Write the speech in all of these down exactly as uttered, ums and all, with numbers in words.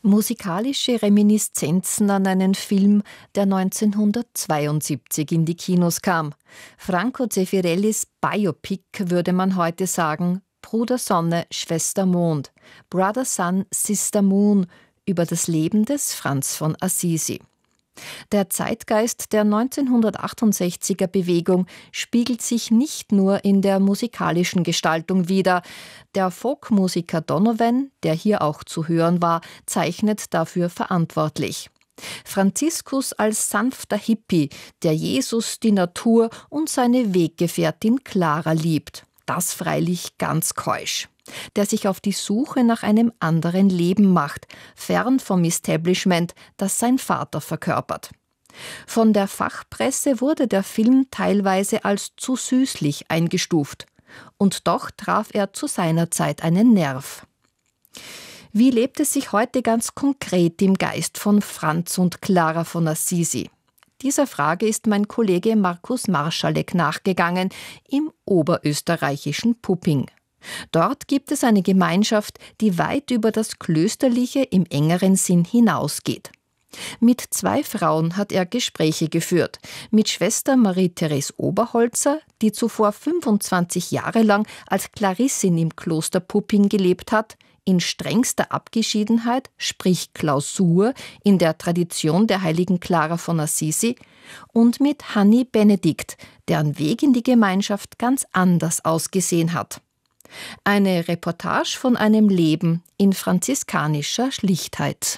Musikalische Reminiszenzen an einen Film, der neunzehnhundertzweiundsiebzig in die Kinos kam. Franco Zeffirellis Biopic würde man heute sagen: Bruder Sonne, Schwester Mond, Brother Sun, Sister Moon, über das Leben des Franz von Assisi. Der Zeitgeist der neunzehnhundertachtundsechziger Bewegung spiegelt sich nicht nur in der musikalischen Gestaltung wider. Der Folkmusiker Donovan, der hier auch zu hören war, zeichnet dafür verantwortlich. Franziskus als sanfter Hippie, der Jesus, die Natur und seine Weggefährtin Clara liebt. Das freilich ganz keusch. Der sich auf die Suche nach einem anderen Leben macht, fern vom Establishment, das sein Vater verkörpert. Von der Fachpresse wurde der Film teilweise als zu süßlich eingestuft. Und doch traf er zu seiner Zeit einen Nerv. Wie lebt es sich heute ganz konkret im Geist von Franz und Clara von Assisi? Dieser Frage ist mein Kollege Markus Marschalek nachgegangen im oberösterreichischen Pupping. Dort gibt es eine Gemeinschaft, die weit über das Klösterliche im engeren Sinn hinausgeht. Mit zwei Frauen hat er Gespräche geführt. Mit Schwester Marie-Therese Oberholzer, die zuvor fünfundzwanzig Jahre lang als Klarissin im Kloster Pupping gelebt hat, in strengster Abgeschiedenheit, sprich Klausur, in der Tradition der heiligen Clara von Assisi, und mit Hanni Benedikt, deren Weg in die Gemeinschaft ganz anders ausgesehen hat. Eine Reportage von einem Leben in franziskanischer Schlichtheit.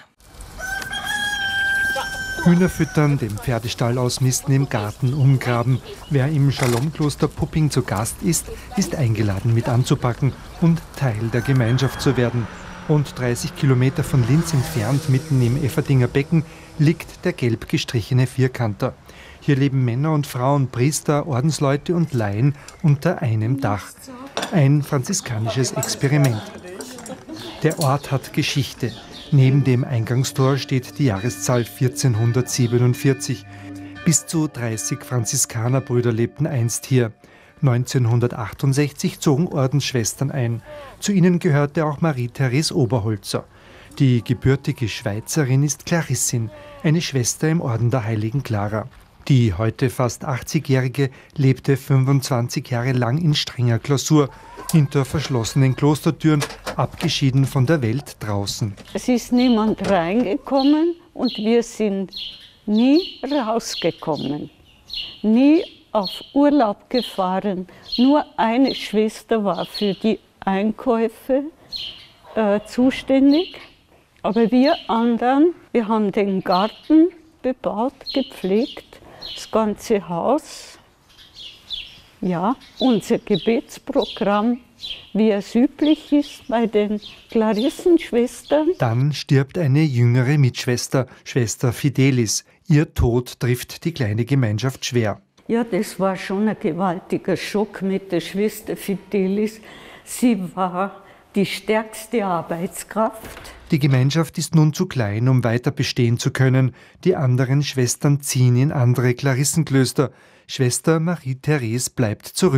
Hühner füttern, den Pferdestall ausmisten, im Garten umgraben. Wer im Shalom-Kloster Pupping zu Gast ist, ist eingeladen mit anzupacken und Teil der Gemeinschaft zu werden. Rund dreißig Kilometer von Linz entfernt, mitten im Efferdinger Becken, liegt der gelb gestrichene Vierkanter. Hier leben Männer und Frauen, Priester, Ordensleute und Laien unter einem Dach. Ein franziskanisches Experiment. Der Ort hat Geschichte. Neben dem Eingangstor steht die Jahreszahl vierzehnhundertsiebenundvierzig. Bis zu dreißig Franziskanerbrüder lebten einst hier. neunzehnhundertachtundsechzig zogen Ordensschwestern ein. Zu ihnen gehörte auch Marie-Therese Oberholzer. Die gebürtige Schweizerin ist Klarissin, eine Schwester im Orden der heiligen Clara. Die heute fast achtzigjährige lebte fünfundzwanzig Jahre lang in strenger Klausur, hinter verschlossenen Klostertüren, abgeschieden von der Welt draußen. Es ist niemand reingekommen und wir sind nie rausgekommen, nie auf Urlaub gefahren. Nur eine Schwester war für die Einkäufe äh, zuständig, aber wir anderen, wir haben den Garten bebaut, gepflegt, das ganze Haus, ja, unser Gebetsprogramm, wie es üblich ist bei den Klarissenschwestern. Dann stirbt eine jüngere Mitschwester, Schwester Fidelis. Ihr Tod trifft die kleine Gemeinschaft schwer. Ja, das war schon ein gewaltiger Schock mit der Schwester Fidelis. Sie war die stärkste Arbeitskraft. Die Gemeinschaft ist nun zu klein, um weiter bestehen zu können. Die anderen Schwestern ziehen in andere Klarissenklöster. Schwester Marie-Therese bleibt zurück.